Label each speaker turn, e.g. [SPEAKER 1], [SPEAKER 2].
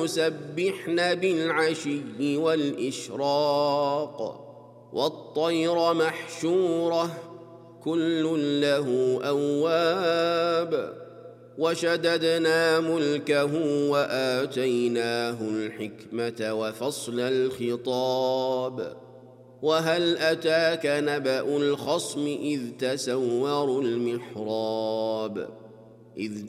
[SPEAKER 1] يسبحن بالعشي والإشراق والطير محشورة كل له أواب وشددنا ملكه وآتيناه الحكمة وفصل الخطاب وهل أتاك نبأ الخصم إذ تسوروا المحراب إذ